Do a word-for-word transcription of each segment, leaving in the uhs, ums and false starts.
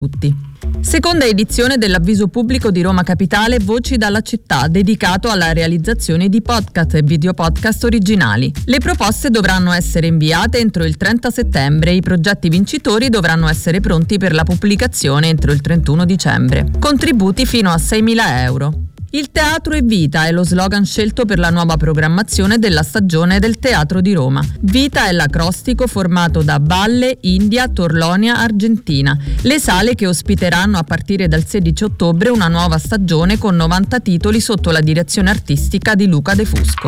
tutti. Seconda edizione dell'avviso pubblico di Roma Capitale Voci dalla città, dedicato alla realizzazione di podcast e video podcast originali. Le proposte dovranno essere inviate entro il trenta settembre e i progetti vincitori dovranno essere pronti per la pubblicazione entro il trentuno dicembre. Contributi fino a seimila euro. Il teatro è vita è lo slogan scelto per la nuova programmazione della stagione del Teatro di Roma. Vita è l'acrostico formato da Balle, India, Torlonia, Argentina. Le sale che ospiteranno a partire dal sedici ottobre una nuova stagione con novanta titoli sotto la direzione artistica di Luca De Fusco.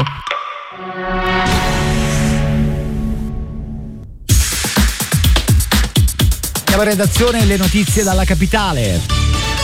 Andiamo in redazione, le notizie dalla capitale.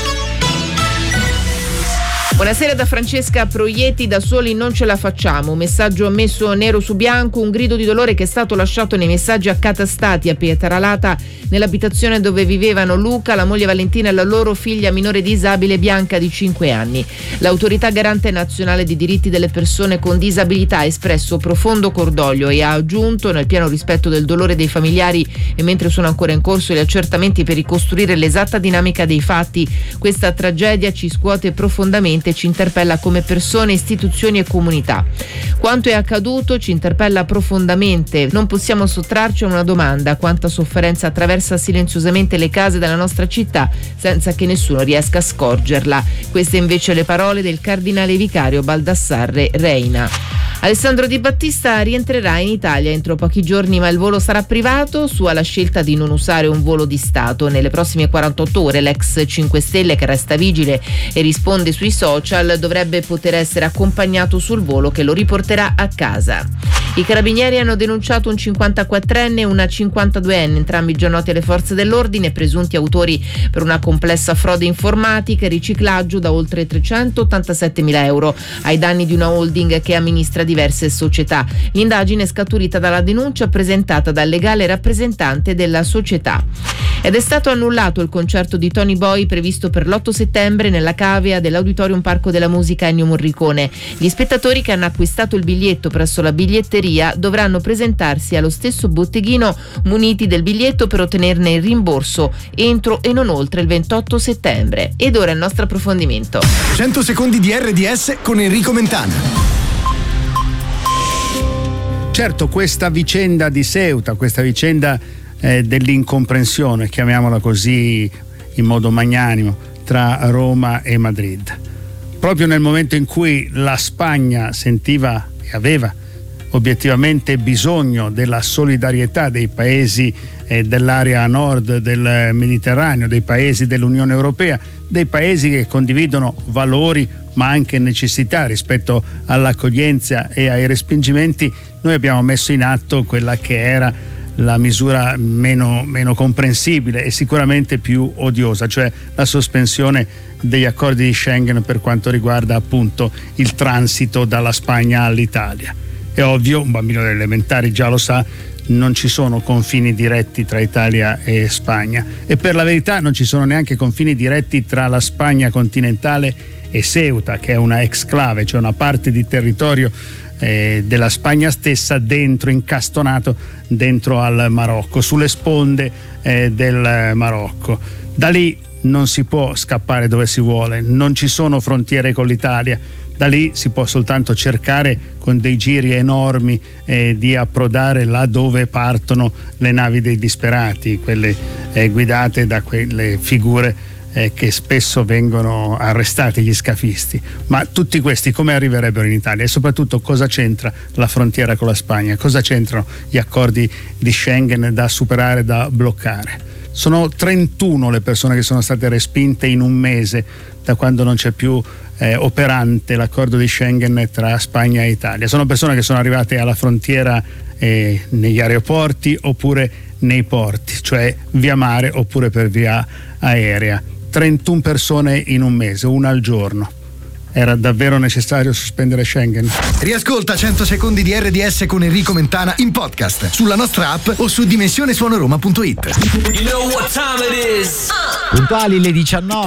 Buonasera da Francesca Proietti, da soli non ce la facciamo. Un messaggio messo nero su bianco, un grido di dolore che è stato lasciato nei messaggi accatastati a Pietralata, nell'abitazione dove vivevano Luca, la moglie Valentina e la loro figlia minore disabile Bianca di cinque anni. L'autorità garante nazionale dei diritti delle persone con disabilità ha espresso profondo cordoglio e ha aggiunto, nel pieno rispetto del dolore dei familiari e mentre sono ancora in corso gli accertamenti per ricostruire l'esatta dinamica dei fatti, questa tragedia ci scuote profondamente, ci interpella come persone, istituzioni e comunità. Quanto è accaduto ci interpella profondamente. Non possiamo sottrarci a una domanda: quanta sofferenza attraversa silenziosamente le case della nostra città senza che nessuno riesca a scorgerla. Queste invece le parole del cardinale vicario Baldassarre Reina. Alessandro Di Battista rientrerà in Italia entro pochi giorni, ma il volo sarà privato. Sua la scelta di non usare un volo di Stato. Nelle prossime quarantotto ore l'ex cinque Stelle, che resta vigile e risponde sui social, dovrebbe poter essere accompagnato sul volo che lo riporterà a casa. I carabinieri hanno denunciato un cinquantaquattrenne e una cinquantaduenne, entrambi già noti alle forze dell'ordine, presunti autori per una complessa frode informatica e riciclaggio da oltre trecentottantasettemila euro ai danni di una holding che amministra diverse società. L'indagine è scaturita dalla denuncia presentata dal legale rappresentante della società. Ed è stato annullato il concerto di Tony Boy previsto per l'otto settembre nella cavea dell'Auditorium Parco della Musica Ennio Morricone. Gli spettatori che hanno acquistato il biglietto presso la biglietteria dovranno presentarsi allo stesso botteghino muniti del biglietto per ottenerne il rimborso entro e non oltre il ventotto settembre. Ed ora il nostro approfondimento. cento secondi di erre di esse con Enrico Mentana. Certo, questa vicenda di Ceuta, questa vicenda eh, dell'incomprensione, chiamiamola così in modo magnanimo, tra Roma e Madrid. Proprio nel momento in cui la Spagna sentiva e aveva obiettivamente bisogno della solidarietà dei paesi eh, dell'area nord del Mediterraneo, dei paesi dell'Unione Europea, dei paesi che condividono valori ma anche necessità rispetto all'accoglienza e ai respingimenti, noi abbiamo messo in atto quella che era la misura meno, meno comprensibile e sicuramente più odiosa, cioè la sospensione degli accordi di Schengen per quanto riguarda appunto il transito dalla Spagna all'Italia. È ovvio, un bambino delle elementari già lo sa, non ci sono confini diretti tra Italia e Spagna e per la verità non ci sono neanche confini diretti tra la Spagna continentale e Ceuta, che è una exclave, cioè una parte di territorio eh, della Spagna stessa dentro, incastonato dentro al Marocco, sulle sponde eh, del Marocco. Da lì non si può scappare dove si vuole, non ci sono frontiere con l'Italia. Da lì si può soltanto cercare con dei giri enormi eh, di approdare là dove partono le navi dei disperati, quelle eh, guidate da quelle figure eh, che spesso vengono arrestati, gli scafisti. Ma tutti questi come arriverebbero in Italia? E soprattutto cosa c'entra la frontiera con la Spagna? Cosa c'entrano gli accordi di Schengen da superare, da bloccare? Sono trentuno le persone che sono state respinte in un mese da quando non c'è più eh, operante l'accordo di Schengen tra Spagna e Italia. Sono persone che sono arrivate alla frontiera eh, negli aeroporti oppure nei porti, cioè via mare oppure per via aerea. trentuno persone in un mese, una al giorno. Era davvero necessario sospendere Schengen? Riascolta cento secondi di erre di esse con Enrico Mentana in podcast sulla nostra app o su dimensionesuonoroma punto it. Puntuali le diciannove.